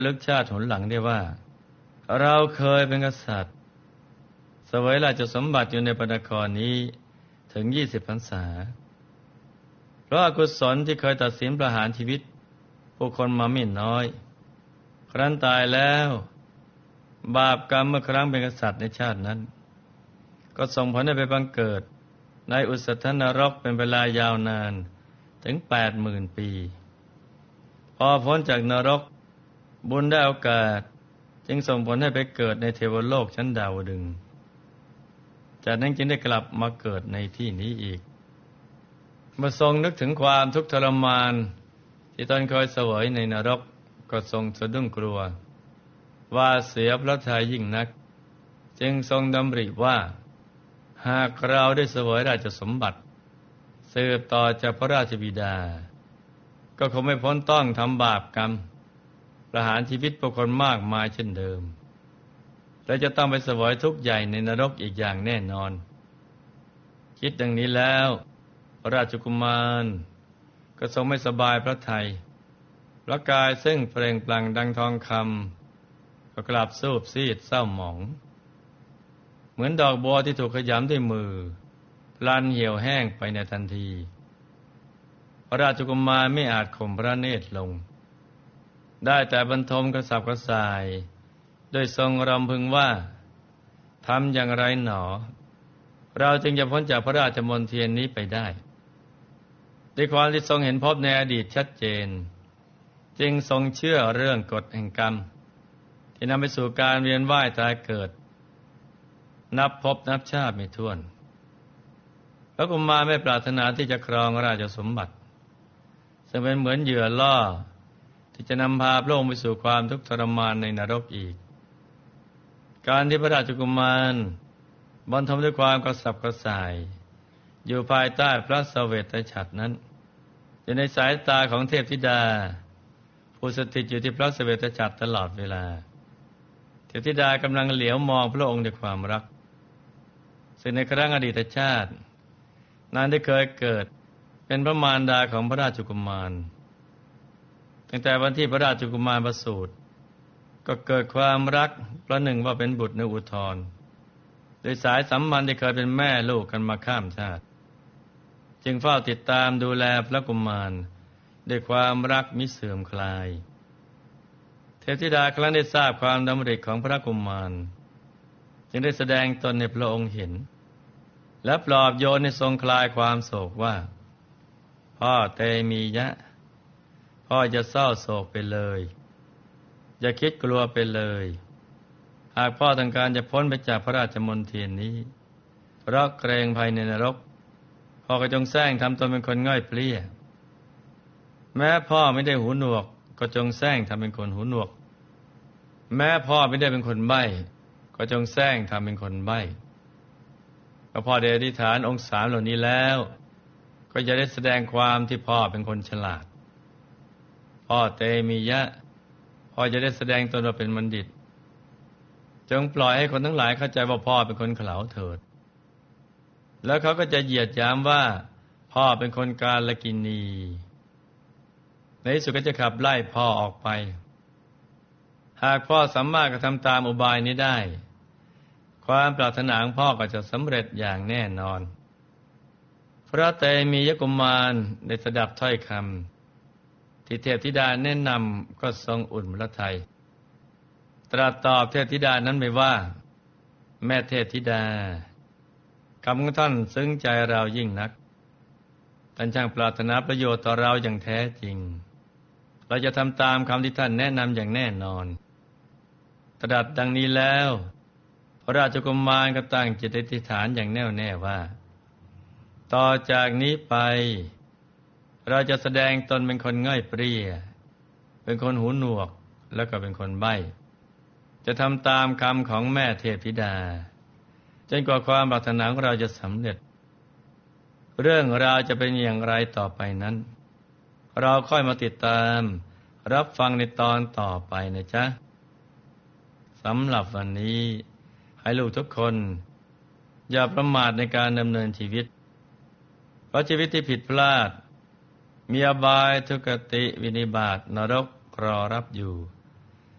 ลึกชาติหนหลังได้ว่าเราเคยเป็นกษัตริย์เสวยราชสมบัติอยู่ในพระนครนี้ถึง20 พรรษาเพราะอกุศลที่เคยตัดสินประหารชีวิตผู้คนมาไม่น้อยครั้นตายแล้วบาปกรรมเมื่อครั้งเป็นกษัตริย์ในชาตินั้นก็ส่งผลให้ไปบังเกิดในอุสธนรกเป็นเวลายาวนานถึง 80,000 ปีพอพ้นจากนรกบุญได้โอกาสจึงส่งผลให้ไปเกิดในเทวโลกชั้นดาวดึงส์จากนั้นจึงได้กลับมาเกิดในที่นี้อีกเมื่อทรงนึกถึงความทุกข์ทรมานที่ตนเคยเสวยในนรกก็ทรงสะดุ้งกลัวว่าเสียพระทัยยิ่งนักจึงทรงดำริว่าหากเราได้เสวยราชสมบัติสืบต่อจากพระราชบิดาก็คงไม่พ้นต้องทำบาปกรรมประหารชีวิตผู้คนมากมายเช่นเดิมและจะต้องไปเสวยทุกข์ใหญ่ในนรกอีกอย่างแน่นอนคิดดังนี้แล้วพระราชกุมารก็ทรงไม่สบายพระทัยพระกายซึ่งเปล่งปลั่งดังทองคำก็กลับซูบซีดเศร้าหมองเหมือนดอกบัวที่ถูกขยำด้วยมือพลันเหี่ยวแห้งไปในทันทีพระราชกุมารไม่อาจข่มพระเนตรลงได้แต่บรรทมกระสับกระส่ายโดยทรงรำพึงว่าทำอย่างไรหนอเราจึงจะพ้นจากพระราชมณฑลนี้ไปได้ด้วยความที่ทรงเห็นภพในอดีตชัดเจนจึงทรงเชื่อเรื่องกฎแห่งกรรมที่นำไปสู่การเวียนว่ายตายเกิดนับภพนับชาติไม่ถ้วนพระกุมารไม่ปรารถนาที่จะครองราชสมบัติซึ่งเป็นเหมือนเหยื่อล่อที่จะนำพาพระองค์ไปสู่ความทุกข์ทรมานในนรกอีกการที่พระราชกุมารบรรทมด้วยความกระสับกระส่ายอยู่ภายใต้พระเสวตฉัตรนั้นอยู่ในสายตาของเทพธิดาผู้สถิตอยู่ที่พระเสวตฉัตรตลอดเวลาเทพธิดากำลังเหลียวมองพระองค์ด้วยความรักซึ่งในครั้งอดีตชาตินางได้เคยเกิดเป็นพระมารดาของพระราชกุมารตั้งแต่วันที่พระราชกุมารประสูติก็เกิดความรักประหนึ่งว่าเป็นบุตรในอุทธรโดยสายสัมพันธ์ที่เคยเป็นแม่ลูกกันมาข้ามชาติจึงเฝ้าติดตามดูแลพระกุมารด้วยความรักมิเสื่อมคลายเทพธิดาครั้นได้ทราบความดำริของพระกุมารจึงได้แสดงตนให้พระองค์เห็นและปลอบโยนให้ทรงคลายความโศกว่าพ่อเตมียะพ่อจะเศร้าโศกไปเลยอย่าคิดกลัวไปเลยหากพ่อต้องการจะพ้นไปจากพระราชมณฑลนี้เพราะเกรงภัยในนรกพ่อก็จงแสร้งทำตนเป็นคนง่อยเปลี้ยแม้พ่อไม่ได้หูหนวกก็จงแสร้งทำเป็นคนหูหนวกแม้พ่อไม่ได้เป็นคนใบ้ก็จงแสร้งทำเป็นคนใบ้ก็พ่อได้อธิษฐานองค์สามเหล่านี้แล้วก็จะได้แสดงความที่พ่อเป็นคนฉลาดพ่อเตมียะพ่อจะได้แสดงตนว่าเป็นบัณฑิตจงปล่อยให้คนทั้งหลายเข้าใจว่าพ่อเป็นคนเขลาเถิดแล้วเขาก็จะเหยียดหยามว่าพ่อเป็นคนกาลกิณีในที่สุดก็จะขับไล่พ่อออกไปหากพ่อสามารถกระทำตามอุบายนี้ได้ความปรารถนาของพ่อก็จะสำเร็จอย่างแน่นอนพระเตมียกุมารได้สดับถ้อยคำที่เทพธิดาแนะนำก็ทรงอุ่นพระทัยตรัสตอบเทพธิดานั้นไปว่าแม่เทพธิดาคำของท่านซึ้งใจเรายิ่งนักท่านช่างปรารถนาประโยชน์ต่อเราอย่างแท้จริงเราจะทำตามคำที่ท่านแนะนำอย่างแน่นอนตรัสดังนี้แล้วพระราชกุมารก็ตั้งจิตอธิษฐานอย่างแน่วแน่ว่าต่อจากนี้ไปเราจะแสดงตนเป็นคนง่อยเปรี้ยเป็นคนหูหนวกแล้วก็เป็นคนใบ้จะทำตามคำของแม่เทพธิดาจนกว่าความปรารถนาของเราจะสำเร็จเรื่องราวจะเป็นอย่างไรต่อไปนั้นเราค่อยมาติดตามรับฟังในตอนต่อไปนะจ๊ะสำหรับวันนี้ให้ลูกทุกคนอย่าประมาทในการดำเนินชีวิตเพราะชีวิตที่ผิดพลาดมีอบายทุกติวินิบาตนรกรอรับอยู่